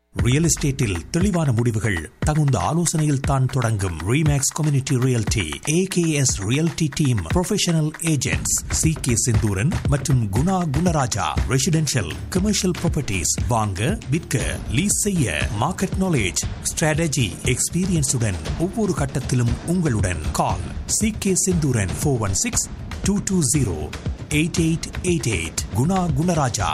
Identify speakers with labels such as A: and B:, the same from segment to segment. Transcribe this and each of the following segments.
A: Real எஸ்டேட்டில் தெளிவான முடிவுகள் தகுந்த ஆலோசனையில் தான் தொடங்கும். Remakes community realty AKS realty team professional agents CK Senthuran மற்றும் Guna Gunaraja. Residential commercial properties வாங்க விற்க லீஸ் செய்ய மார்க்கெட் நாலேஜ் ஸ்ட்ராட்டஜி எக்ஸ்பீரியன்ஸுடன் ஒவ்வொரு கட்டத்திலும் உங்களுடன். கால் CK செந்தூரன் 416-220-8888. குணா குணராஜா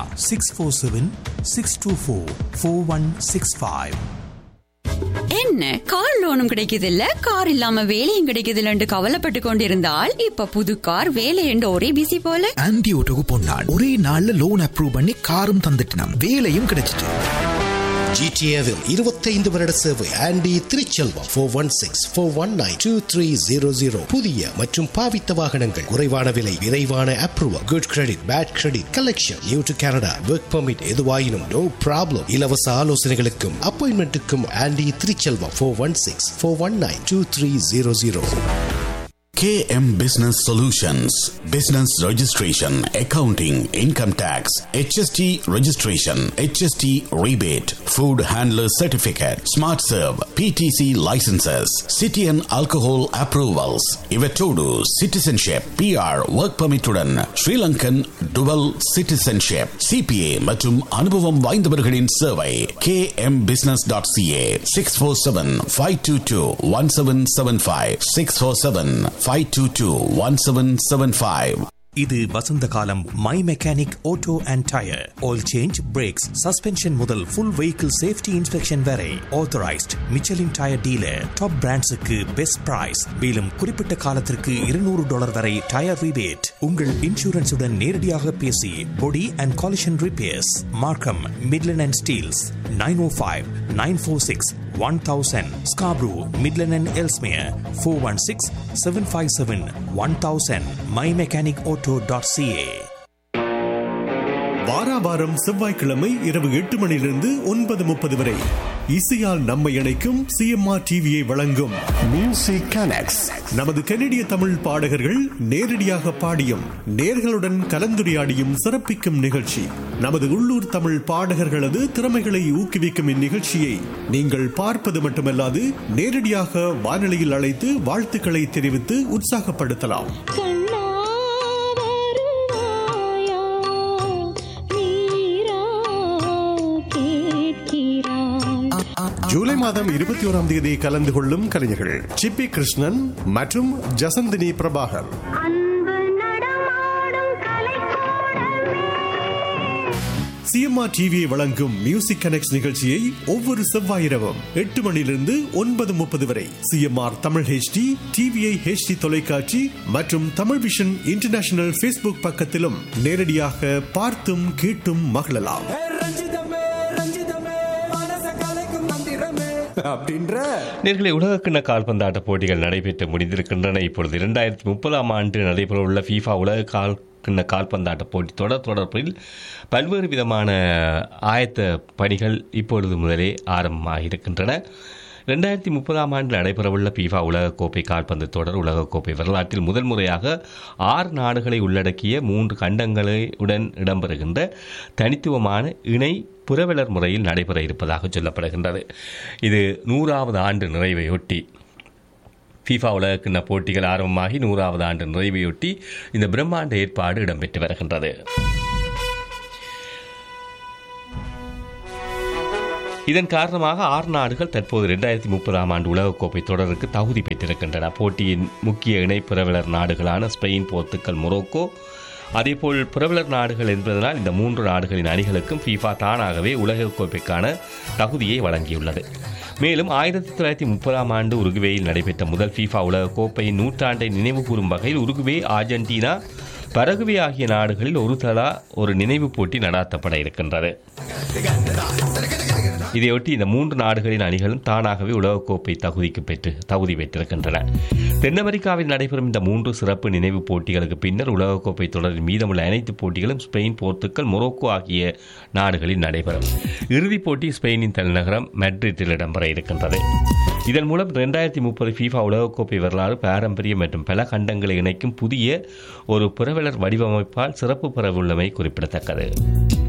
A: 647-624-4165.
B: என்ன கார் லோனும் கிடைக்குது இல்ல, கார் இல்லாம வேலையும் கிடைக்குது இல்லன்னு கவலைப்பட்டு கொண்டிருந்தால் இப்ப புது கார் வேலை என்று ஒரே பிசி போல.
C: ஆன்டி ஓட்டோக்கு போனான், ஒரே நாள்ல லோன் அப்ரூவ் பண்ணி காரும் தந்துட்டான், வேலையும் கிடைச்சிட்டு.
D: GTAவில் 25 வருட சேவை. ஆண்டி திருச்செல்வம் 416-419-2300. புதிய மற்றும் பாவித்த வாகனங்கள், குறைவான விலை, விரைவான approval, good credit, bad credit, collection, new to Canada, work permit, எதுவாயினும் நோ ப்ராப்ளம். இலவச ஆலோசனைகளுக்கும் அப்பாயின்மெண்ட்டுக்கும் aunty Thiruchelvam 416-419-2300.
E: KM Business Solutions, Business Registration, Accounting, Income Tax, HST Registration, HST Rebate, Food Handler Certificate, Smart Serve, PTC Licenses, City and Alcohol Approvals, Ivetodu, Citizenship, PR, Work Permit உடன் Sri Lankan Dual Citizenship, CPA மற்றும் அனுபவம் வாய்ந்தவர்களின் சேவை. kmbusiness.ca 647-522-1775 647-522-1775.
A: இது வசந்த காலம். My mechanic auto and tyre oil change, breaks, suspension முதல் full vehicle safety inspection வரை authorised Michelin tyre dealer. Top பிராண்ட்ஸுக்கு best price. மேலும் குறிப்பிட்ட காலத்திற்கு $200 வரை டயர் ரிபேட். உங்கள் இன்சூரன்ஸுடன் நேரடியாக பேசி பொடி அண்ட் காலிஷன் ரிப்பேர்ஸ். மார்க்கம், Midland and Steeles 905-946-1000. Scarborough, Midland and Ellesmere 416-757-1000. mymechanicauto.ca.
F: வாராவாரம் செவ்வாய்க்கிழமை இரவு 8 மணியிலிருந்து 9:30 வரை இசையால் நம்மை இணைக்கும் CMR டிவியை வழங்கும் மியூசிக் கனெக்ட்ஸ். நமது கனடிய தமிழ் பாடகர்கள் நேரடியாக பாடியும் நேர்களுடன் கலந்துரையாடியும் சிறப்பிக்கும் நிகழ்ச்சி. நமது உள்ளூர் தமிழ் பாடகர்களது திறமைகளை ஊக்குவிக்கும் இந்நிகழ்ச்சியை நீங்கள் பார்ப்பது மட்டுமல்லாது நேரடியாக வானொலியில் அழைத்து வாழ்த்துக்களை தெரிவித்து உற்சாகப்படுத்தலாம். ஜூலை மாதம் 21ஆம் தேதி கலந்து கொள்ளும் கலைஞர்கள் சிப்பி கிருஷ்ணன் மற்றும் ஜசந்தினி பிரபாகர். CMR டிவியை வழங்கும் மியூசிக் கனெக்ட்ஸ் நிகழ்ச்சியை ஒவ்வொரு செவ்வாய் இரவும் 8 மணியிலிருந்து 9:30 வரை CMR Tamil HD, TVI HD தொலைக்காட்சி மற்றும் தமிழ் விஷன் இன்டர்நேஷனல் Facebook பக்கத்திலும் நேரடியாக பார்த்தும் கேட்டும் மகிழலாம்.
G: நேர்களை உலகக்கிண்ண கால்பந்தாட்ட போட்டிகள் நடைபெற்று முடிந்திருக்கின்றன. இப்பொழுது 2030ஆம் ஆண்டு நடைபெறவுள்ள FIFA உலக கிண்ண கால்பந்தாட்ட போட்டி தொடர்பில் பல்வேறு விதமான ஆயத்த பணிகள் இப்பொழுது முதலே ஆரம்பமாகியிருக்கின்றன. 2030ஆம் ஆண்டு நடைபெறவுள்ள FIFA உலகக்கோப்பை கால்பந்து தொடர் உலகக்கோப்பை வரலாற்றில் முதல் முறையாக 6 நாடுகளை உள்ளடக்கிய 3 கண்டங்களுடன் இடம்பெறுகின்ற தனித்துவமான இணை புரவலர் முறையில் நடைபெற இருப்பதாக சொல்லப்படுகின்றது. இது 100வது ஆண்டு நிறைவையொட்டி FIFA உலகக்கிண்ண போட்டிகள் ஆரம்பமாகி 100வது ஆண்டு நிறைவையொட்டி இந்த பிரம்மாண்ட ஏற்பாடு இடம்பெற்று வருகின்றது. இதன் காரணமாக 6 நாடுகள் தற்போது 2030ஆம் ஆண்டு உலகக்கோப்பை தொடருக்கு தகுதி பெற்றிருக்கின்றன. போட்டியின் முக்கிய இணை புரவலர் நாடுகளான ஸ்பெயின், போர்த்துக்கல், மொரோக்கோ, அதேபோல் புரவலர் நாடுகள் என்பதனால் இந்த 3 நாடுகளின் அணிகளுக்கும் FIFA தானாகவே உலகக்கோப்பைக்கான தகுதியை வழங்கியுள்ளது. மேலும் 1930ஆம் ஆண்டு உருகுவேயில் நடைபெற்ற முதல் FIFA உலகக்கோப்பையின் 100ஆண்டை நினைவு கூறும் வகையில் உருகுவே, அர்ஜென்டினா, பரகுவே ஆகிய நாடுகளில் ஒரு நினைவு போட்டி நடாத்தப்பட இருக்கின்றது. இதையொட்டி இந்த 3 நாடுகளின் அணிகளும் தானாகவே உலகக்கோப்பை தகுதி பெற்றிருக்கின்றன. தென் அமெரிக்காவில் நடைபெறும் இந்த 3 சிறப்பு நினைவு போட்டிகளுக்கு பின்னர் உலகக்கோப்பை தொடரின் மீதமுள்ள அனைத்து போட்டிகளும் ஸ்பெயின், போர்த்துக்கல், மொரோக்கோ ஆகிய நாடுகளில் நடைபெறும். இறுதிப் போட்டி ஸ்பெயினின் தலைநகரம் மெட்ரிட்டில் இடம்பெற இருக்கின்றது. இதன் மூலம் 2030 FIFA உலகக்கோப்பை வரலாறு, பாரம்பரியம் மற்றும் பல கண்டங்களை இணைக்கும் புதிய ஒரு புரவலர் வடிவமைப்பால் சிறப்பு பெறவுள்ளமை குறிப்பிடத்தக்கது.